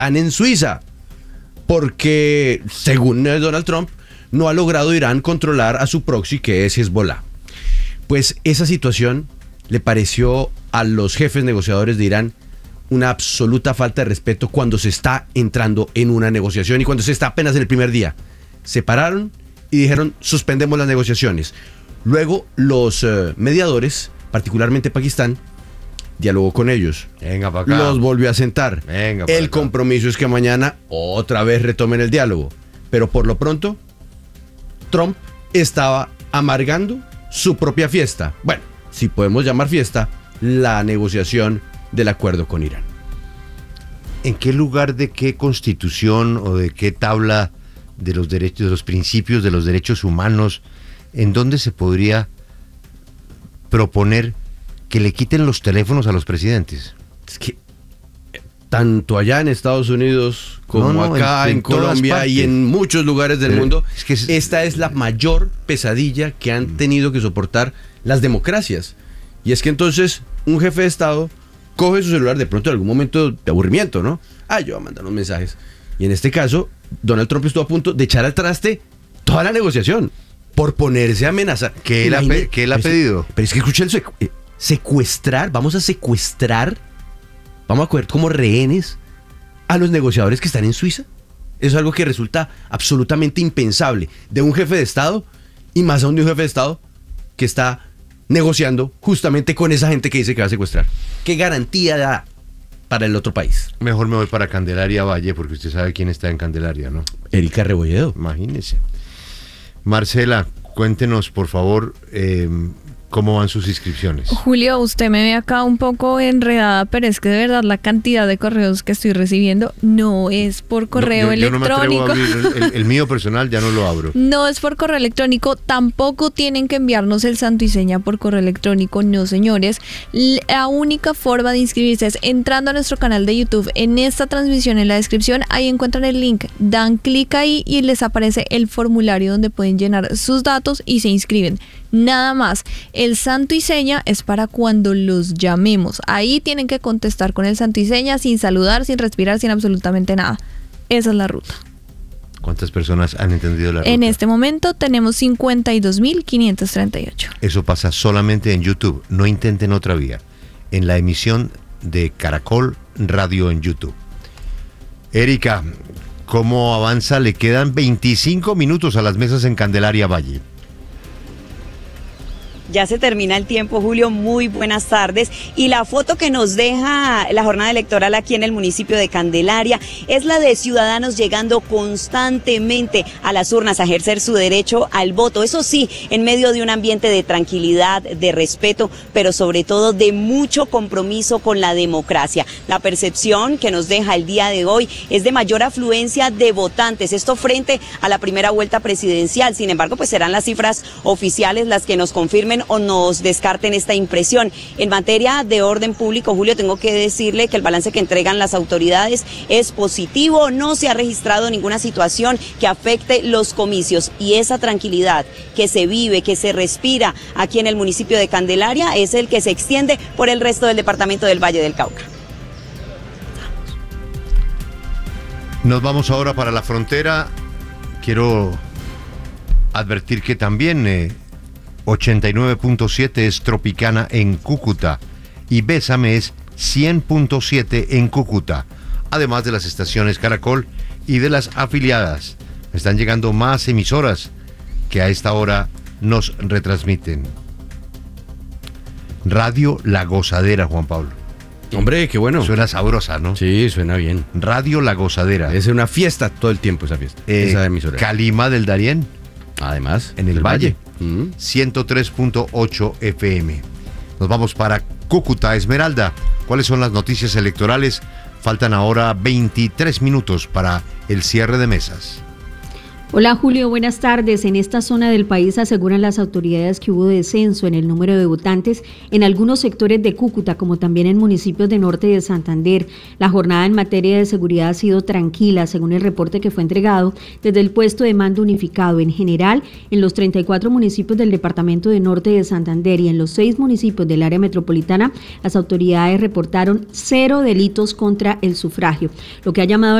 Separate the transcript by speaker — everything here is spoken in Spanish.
Speaker 1: están en Suiza, porque según Donald Trump no ha logrado Irán controlar a su proxy, que es Hezbollah. Pues esa situación le pareció a los jefes negociadores de Irán una absoluta falta de respeto cuando se está entrando en una negociación y cuando se está apenas en el primer día. Se pararon y dijeron: suspendemos las negociaciones. Luego los mediadores, particularmente Pakistán, dialogó con ellos.
Speaker 2: Venga para acá.
Speaker 1: Los volvió a sentar.
Speaker 2: Venga para
Speaker 1: el
Speaker 2: acá.
Speaker 1: compromiso es que mañana otra vez retomen el diálogo. Pero por lo pronto, Trump estaba amargando su propia fiesta. Bueno, si podemos llamar fiesta, la negociación del acuerdo con Irán.
Speaker 2: ¿En qué lugar de qué constitución o de qué tabla de los derechos, de los principios de los derechos humanos, en dónde se podría proponer que le quiten los teléfonos a los presidentes?
Speaker 1: Es que tanto allá en Estados Unidos como acá en Colombia y en muchos lugares del mundo,
Speaker 2: es que
Speaker 1: esta es la mayor pesadilla que han tenido que soportar las democracias. Y es que entonces un jefe de Estado coge su celular de pronto en algún momento de aburrimiento, ¿no? Yo voy a mandar unos mensajes. Y en este caso, Donald Trump estuvo a punto de echar al traste toda la negociación por ponerse a amenazar.
Speaker 2: ¿Qué él ha pedido?
Speaker 1: Pero es que escuché secuestrar, vamos a coger como rehenes a los negociadores que están en Suiza. Eso es algo que resulta absolutamente impensable de un jefe de Estado, y más aún de un jefe de Estado que está negociando justamente con esa gente que dice que va a secuestrar. ¿Qué garantía da para el otro país?
Speaker 2: Mejor me voy para Candelaria Valle, porque usted sabe quién está en Candelaria, ¿no?
Speaker 1: Erika Rebolledo.
Speaker 2: Imagínese. Marcela, cuéntenos, por favor, cómo van sus inscripciones.
Speaker 3: Julio, usted me ve acá un poco enredada, pero es que de verdad la cantidad de correos que estoy recibiendo no es por correo electrónico.
Speaker 2: Yo no me atrevo a abrir el mío personal, ya no lo abro.
Speaker 3: No es por correo electrónico, tampoco tienen que enviarnos el santo y seña por correo electrónico, no señores. La única forma de inscribirse es entrando a nuestro canal de YouTube. En esta transmisión, en la descripción, ahí encuentran el link, dan clic ahí y les aparece el formulario donde pueden llenar sus datos y se inscriben. Nada más. El santo y seña es para cuando los llamemos. Ahí tienen que contestar con el santo y seña, sin saludar, sin respirar, sin absolutamente nada. Esa es la ruta.
Speaker 2: ¿Cuántas personas han entendido la ruta?
Speaker 3: En este momento tenemos 52.538.
Speaker 2: Eso pasa solamente en YouTube. No intenten otra vía. En la emisión de Caracol Radio en YouTube. Erika, ¿cómo avanza? Le quedan 25 minutos a las mesas en Candelaria Valle.
Speaker 4: Ya se termina el tiempo, Julio, muy buenas tardes. Y la foto que nos deja la jornada electoral aquí en el municipio de Candelaria es la de ciudadanos llegando constantemente a las urnas a ejercer su derecho al voto. Eso sí, en medio de un ambiente de tranquilidad, de respeto, pero sobre todo de mucho compromiso con la democracia. La percepción que nos deja el día de hoy es de mayor afluencia de votantes. Esto frente a la primera vuelta presidencial. Sin embargo, pues serán las cifras oficiales las que nos confirmen o nos descarten esta impresión. En materia de orden público, Julio, tengo que decirle que el balance que entregan las autoridades es positivo, no se ha registrado ninguna situación que afecte los comicios, y esa tranquilidad que se vive, que se respira aquí en el municipio de Candelaria es el que se extiende por el resto del departamento del Valle del Cauca.
Speaker 2: Nos vamos ahora para la frontera. Quiero advertir que también 89.7 es Tropicana en Cúcuta y Bésame es 100.7 en Cúcuta, además de las estaciones Caracol y de las afiliadas. Están llegando más emisoras que a esta hora nos retransmiten. Radio La Gozadera, Juan Pablo.
Speaker 1: Hombre, qué bueno.
Speaker 2: Suena sabrosa, ¿no?
Speaker 1: Sí, suena bien.
Speaker 2: Radio La Gozadera.
Speaker 1: Es una fiesta todo el tiempo esa fiesta. Esa emisora.
Speaker 2: Calima del Darién.
Speaker 1: Además,
Speaker 2: en el Valle. 103.8 FM. Nos vamos para Cúcuta. Esmeralda, ¿cuáles son las noticias electorales? Faltan ahora 23 minutos para el cierre de mesas.
Speaker 5: Hola Julio, buenas tardes. En esta zona del país aseguran las autoridades que hubo descenso en el número de votantes en algunos sectores de Cúcuta, como también en municipios de norte de Santander. La jornada en materia de seguridad ha sido tranquila, según el reporte que fue entregado desde el puesto de mando unificado. En general, en los 34 municipios del departamento de norte de Santander y en los 6 municipios del área metropolitana, las autoridades reportaron 0 delitos contra el sufragio, lo que ha llamado